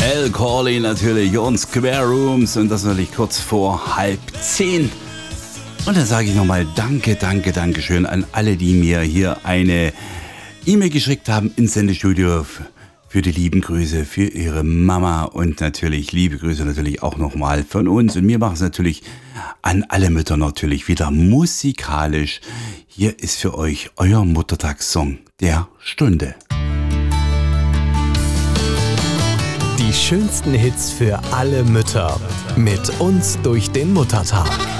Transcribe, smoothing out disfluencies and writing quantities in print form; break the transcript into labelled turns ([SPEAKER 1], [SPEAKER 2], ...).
[SPEAKER 1] Al Corley natürlich und Square Rooms und das natürlich kurz vor 9:30. Und dann sage ich nochmal Dankeschön an alle, die mir hier eine E-Mail geschickt haben ins Sendestudio für die lieben Grüße, für ihre Mama und natürlich liebe Grüße natürlich auch nochmal von uns. Und mir macht es natürlich an alle Mütter natürlich wieder musikalisch. Hier ist für euch euer Muttertagssong der Stunde.
[SPEAKER 2] Die schönsten Hits für alle Mütter. Mit uns durch den Muttertag.